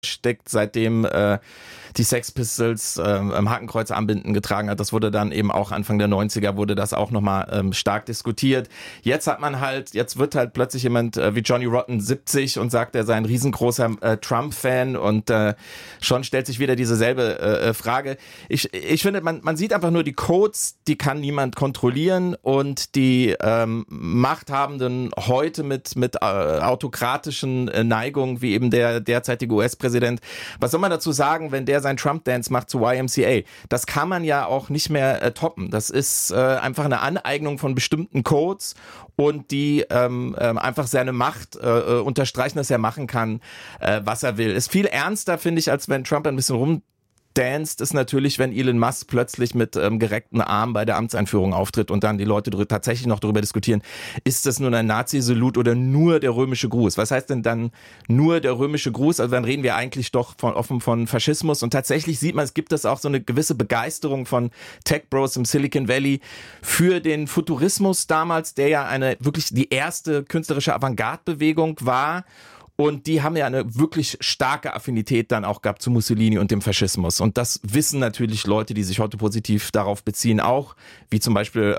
steckt, seitdem die Sex Pistols Hakenkreuzarmbinden getragen hat. Das wurde dann eben auch Anfang der 90er wurde das auch nochmal stark diskutiert. Jetzt wird halt plötzlich jemand wie Johnny Rotten 70 und sagt, er sei ein riesengroßer Trump-Fan und schon stellt sich wieder dieselbe Frage. Ich finde, man sieht einfach nur die Codes, die kann niemand kontrollieren und die Machthabenden heute mit autokratischen Neigungen, wie eben der derzeitige US-Präsident. Was soll man dazu sagen, wenn der seinen Trump-Dance macht zu YMCA? Das kann man ja auch nicht mehr toppen. Das ist einfach eine Aneignung von bestimmten Codes und die einfach seine Macht unterstreichen, dass er machen kann, was er will. Ist viel ernster, finde ich, als wenn Trump ein bisschen rumdanced, ist natürlich, wenn Elon Musk plötzlich mit gereckten Armen bei der Amtseinführung auftritt und dann die Leute tatsächlich noch darüber diskutieren, ist das nun ein Nazi-Salut oder nur der römische Gruß? Was heißt denn dann nur der römische Gruß? Also dann reden wir eigentlich doch offen von Faschismus und tatsächlich sieht man, es gibt auch so eine gewisse Begeisterung von Tech-Bros im Silicon Valley für den Futurismus damals, der ja wirklich die erste künstlerische Avantgarde-Bewegung war. Und die haben ja eine wirklich starke Affinität dann auch gehabt zu Mussolini und dem Faschismus. Und das wissen natürlich Leute, die sich heute positiv darauf beziehen, auch. Wie zum Beispiel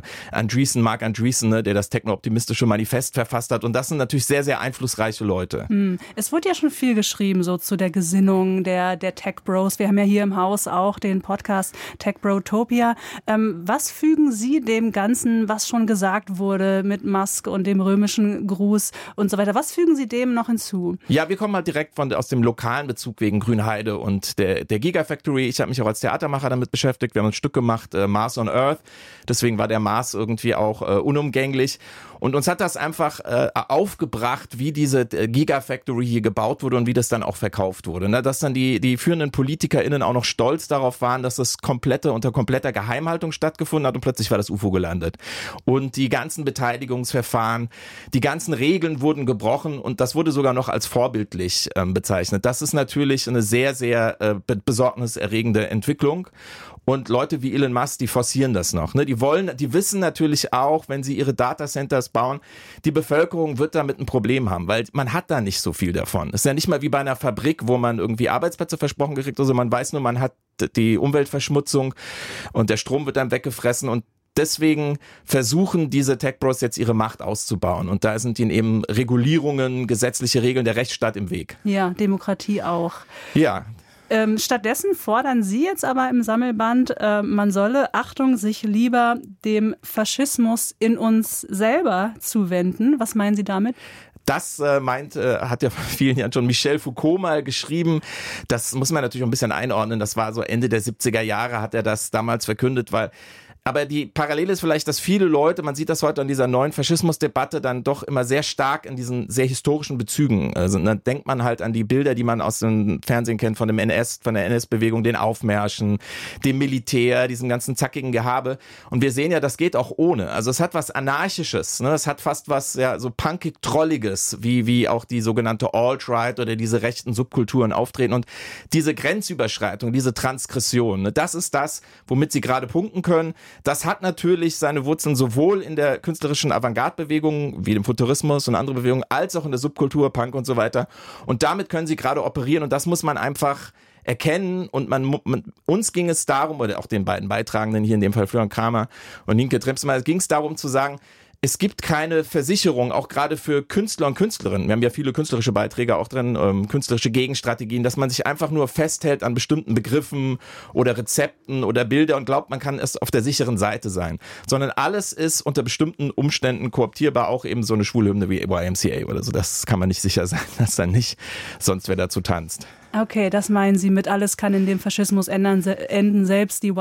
Mark Andreessen, ne, der das techno-optimistische Manifest verfasst hat. Und das sind natürlich sehr, sehr einflussreiche Leute. Es wurde ja schon viel geschrieben so zu der Gesinnung der Tech-Bros. Wir haben ja hier im Haus auch den Podcast Tech-Brotopia. Was fügen Sie dem Ganzen, was schon gesagt wurde mit Musk und dem römischen Gruß und so weiter, was fügen Sie dem noch hinzu? Ja, wir kommen halt direkt aus dem lokalen Bezug wegen Grünheide und der Gigafactory. Ich habe mich auch als Theatermacher damit beschäftigt. Wir haben ein Stück gemacht, Mars on Earth. Deswegen war der Mars irgendwie auch unumgänglich. Und uns hat das einfach aufgebracht, wie diese Gigafactory hier gebaut wurde und wie das dann auch verkauft wurde. Ne? Dass dann die führenden PolitikerInnen auch noch stolz darauf waren, dass das unter kompletter Geheimhaltung stattgefunden hat und plötzlich war das UFO gelandet. Und die ganzen Beteiligungsverfahren, die ganzen Regeln wurden gebrochen und das wurde sogar noch als vorbildlich bezeichnet. Das ist natürlich eine sehr, sehr besorgniserregende Entwicklung. Und Leute wie Elon Musk, die forcieren das noch. Ne? Die wissen natürlich auch, wenn sie ihre Datacenters bauen, die Bevölkerung wird damit ein Problem haben, weil man hat da nicht so viel davon. Es ist ja nicht mal wie bei einer Fabrik, wo man irgendwie Arbeitsplätze versprochen gekriegt, also man weiß nur, man hat die Umweltverschmutzung und der Strom wird dann weggefressen und deswegen versuchen diese Tech-Bros jetzt ihre Macht auszubauen. Und da sind ihnen eben Regulierungen, gesetzliche Regeln, der Rechtsstaat im Weg. Ja, Demokratie auch. Ja. Stattdessen fordern Sie jetzt aber im Sammelband, man solle, Achtung, sich lieber dem Faschismus in uns selber zuwenden. Was meinen Sie damit? Das hat ja vor vielen Jahren schon Michel Foucault mal geschrieben. Das muss man natürlich ein bisschen einordnen. Das war so Ende der 70er Jahre, hat er das damals verkündet, aber die Parallele ist vielleicht, dass viele Leute, man sieht das heute an dieser neuen Faschismusdebatte, dann doch immer sehr stark in diesen sehr historischen Bezügen sind. Dann denkt man halt an die Bilder, die man aus dem Fernsehen kennt, von der NS-Bewegung, den Aufmärschen, dem Militär, diesem ganzen zackigen Gehabe. Und wir sehen ja, das geht auch ohne. Also es hat was Anarchisches, ne? Es hat fast was ja so punkig-trolliges, wie auch die sogenannte Alt-Right oder diese rechten Subkulturen auftreten. Und diese Grenzüberschreitung, diese Transgression, ne? Das ist das, womit sie gerade punkten können. Das hat natürlich seine Wurzeln sowohl in der künstlerischen Avantgarde-Bewegung, wie dem Futurismus und andere Bewegungen, als auch in der Subkultur, Punk und so weiter. Und damit können sie gerade operieren und das muss man einfach erkennen und uns ging es darum, oder auch den beiden Beitragenden hier in dem Fall Florian Kramer und Nienke Tremsmeier, ging es darum zu sagen, es gibt keine Versicherung, auch gerade für Künstler und Künstlerinnen. Wir haben ja viele künstlerische Beiträge auch drin, künstlerische Gegenstrategien, dass man sich einfach nur festhält an bestimmten Begriffen oder Rezepten oder Bilder und glaubt, man kann es auf der sicheren Seite sein. Sondern alles ist unter bestimmten Umständen kooptierbar, auch eben so eine schwule Hymne wie YMCA oder so. Das kann man nicht sicher sein, dass dann nicht sonst wer dazu tanzt. Okay, das meinen Sie mit alles kann in dem Faschismus enden, selbst die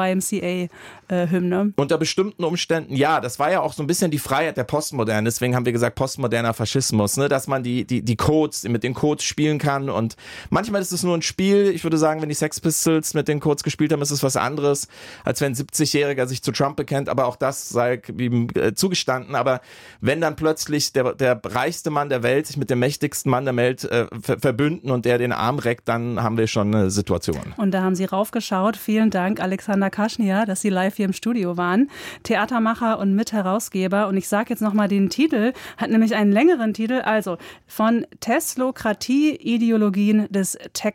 YMCA-Hymne. Unter bestimmten Umständen, ja, das war ja auch so ein bisschen die Freiheit der Postmoderne, deswegen haben wir gesagt postmoderner Faschismus, ne, dass man die Codes, mit den Codes spielen kann und manchmal ist es nur ein Spiel, ich würde sagen, wenn die Sex Pistols mit den Codes gespielt haben, ist es was anderes, als wenn ein 70-Jähriger sich zu Trump bekennt, aber auch das sei ihm zugestanden, aber wenn dann plötzlich der reichste Mann der Welt sich mit dem mächtigsten Mann der Welt verbünden und der den Arm reckt, dann haben wir schon eine Situation. Und da haben Sie raufgeschaut. Vielen Dank, Alexander Kaschnia, dass Sie live hier im Studio waren. Theatermacher und Mitherausgeber. Und ich sage jetzt nochmal den Titel, hat nämlich einen längeren Titel. Also von Teslokratie, Ideologien des Tech